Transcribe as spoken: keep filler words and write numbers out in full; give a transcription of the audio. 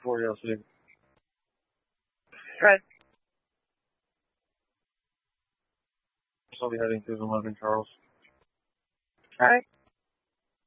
curiosity. Right. So we heading to the London, Charles. All right.